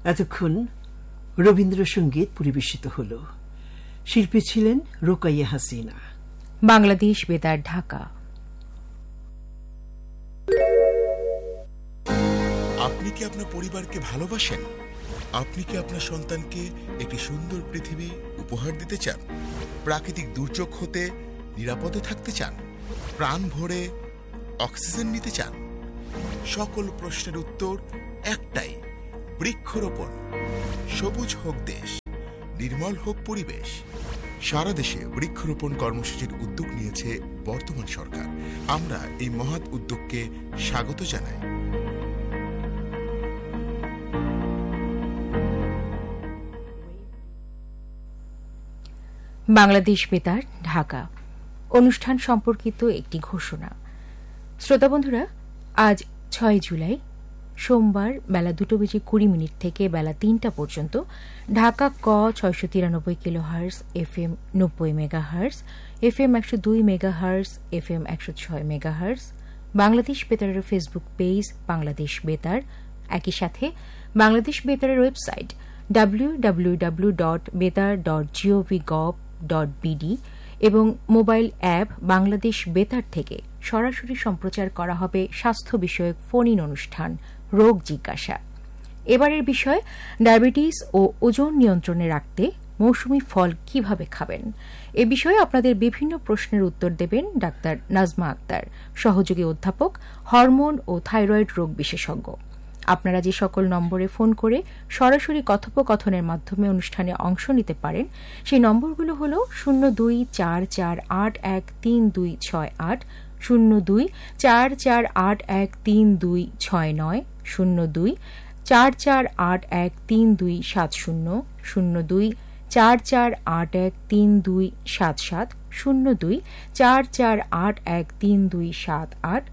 এতক্ষণ রবীন্দ্রসঙ্গীত পরিবেশিত হল। শিল্পী ছিলেন রোকাইয়া হাসিনা। বাংলাদেশ বেতার, ঢাকা। আপনি কি আপনার পরিবারকে ভালোবাসেন? আপনি কি আপনার সন্তানকে একটি সুন্দর পৃথিবী উপহার দিতে চান? প্রাকৃতিক দুর্যোগ হতে নিরাপদে থাকতে চান? প্রাণ ভরে অক্সিজেন নিতে চান? সকল প্রশ্নের উত্তর একটাই, বৃক্ষরোপণ। সবুজ হোক দেশ, নির্মল হোক পরিবেশ। সারা দেশে বৃক্ষরোপণ কর্মসূচির উদ্যোগ নিয়েছে বর্তমান সরকার। আমরা এই মহৎ উদ্যোগকে স্বাগত জানাই। বাংলাদেশ বেতার, ঢাকা। অনুষ্ঠান সম্পর্কিত একটি ঘোষণা। শ্রোতা বন্ধুরা, আজ 6 জুলাই সোমবার বেলা 2:20 থেকে বেলা 3টা পর্যন্ত ঢাকা ক 693 kilohertz, FM 90 megahertz, FM 102 megahertz, FM 106 megahertz, Bangladesh বেতারের Facebook page Bangladesh বেতার, একই সাথে বাংলাদেশ বেতারের ওয়েবসাইট www.betar.gov.bd এবং মোবাইল অ্যাপ বাংলাদেশ বেতার থেকে সরাসরি সম্প্রচার করা হবে স্বাস্থ্য বিষয়ক ফোন ইন অনুষ্ঠান রোগ জিজ্ঞাসা। এবারের বিষয় ডায়াবেটিস ও ওজন নিয়ন্ত্রণে রাখতে মৌসুমী ফল কিভাবে খাবেন। এ বিষয়ে আপনাদের বিভিন্ন প্রশ্নের উত্তর দেবেন ডাক্তার নাজমা আক্তার, সহযোগী অধ্যাপক, হরমোন ও থাইরয়েড রোগ বিশেষজ্ঞ। আপনারা যে সকল নম্বরে ফোন করে সরাসরি কথোপকথনের মাধ্যমে অনুষ্ঠানে অংশ নিতে পারেন সেই নম্বরগুলো হল 0244813268, 0244813269, 0244813270, 0244813277, 0244813278,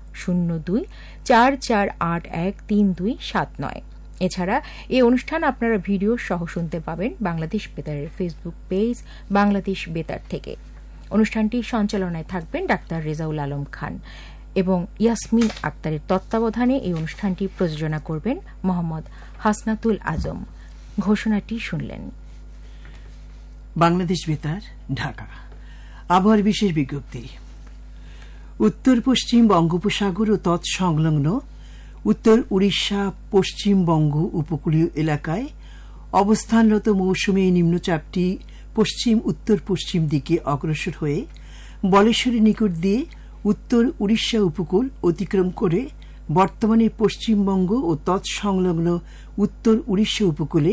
0244813279। এছাড়া এই অনুষ্ঠান আপনারা ভিডিও সহ শুনতে পাবেন বাংলাদেশ বেতারের ফেসবুক পেজ বাংলাদেশ বেতার থেকে। অনুষ্ঠানটি সঞ্চালনায় থাকবেন ডাক্তার রেজাউল আলম খান এবং ইয়াসমিন আক্তারের তত্ত্বাবধানে এই অনুষ্ঠানটি প্রযোজনা করবেন মোহাম্মদ হাসনাতুল আজম। ঘোষণাটি শুনলেন। বাংলাদেশ বেতার, ঢাকা। আবহাওয়ার বিশেষ বিজ্ঞপ্তি। উত্তর পশ্চিম বঙ্গোপসাগর ও তৎসংলগ্ন উত্তর উড়িষ্যা, পশ্চিমবঙ্গ উপকূলীয় এলাকায় অবস্থানরত মৌসুমী নিম্নচাপটি পশ্চিম উত্তর পশ্চিম দিকে অগ্রসর হয়ে বলেশ্বরের নিকট দিয়ে উত্তর উড়িষ্যা উপকূল অতিক্রম করে বর্তমানে পশ্চিমবঙ্গ ও তৎসংলগ্ন উত্তর উড়িষ্যা উপকূলে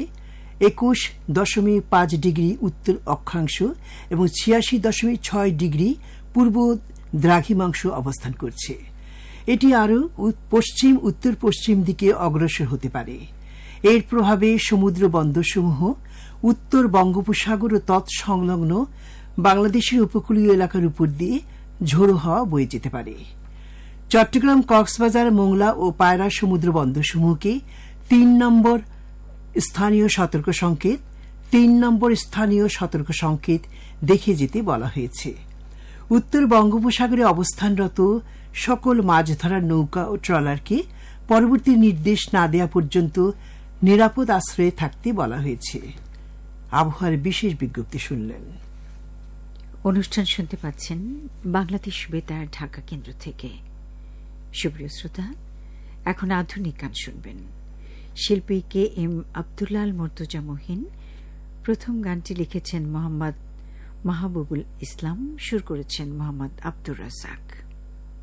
21.5 ডিগ্রি উত্তর অক্ষাংশ এবং 86.6 ডিগ্রি পূর্ব দ্রাঘিমাংশ অবস্থান করছে। এটি আরও পশ্চিম উত্তর পশ্চিম দিকে অগ্রসর হতে পারে। এর প্রভাবে সমুদ্র বন্দরসমূহ উত্তর বঙ্গোপসাগর ও তৎসংলগ্ন বাংলাদেশের উপকূলীয় এলাকার উপর দিয়ে ঝোড়ো হাওয়া বয়ে যেতে পারে। চট্টগ্রাম, কক্সবাজার, মোংলা ও পায়রা সমুদ্র বন্দরসমূহকে 3 নম্বর স্থানীয় সতর্ক সংকেত, 3 নম্বর স্থানীয় সতর্ক সংকেত দেখে যেতে বলা হয়েছে। উত্তর বঙ্গোপসাগরে অবস্থানরত সকল মাছ ধরার নৌকা ও ট্রলারকে পরবর্তী নির্দেশ না দেওয়া পর্যন্ত নিরাপদ আশ্রয়ে থাকতে বলা হয়েছে। আবহাওয়ার বিশেষ বিজ্ঞপ্তি শুনলেন। অনুষ্ঠান শুনতে পাচ্ছেন বাংলাদেশ বেতার, ঢাকা কেন্দ্র থেকে। সুপ্রিয় শ্রোতা, এখন আধুনিক গান শুনবেন। শিল্পী KM আব্দুল্লাল মুর্তজা মহিন। প্রথম গানটি লিখেছেন মোহাম্মদ মাহবুবুল ইসলাম, সুর করেছেন মোহাম্মদ আব্দুর রাজ্জাক।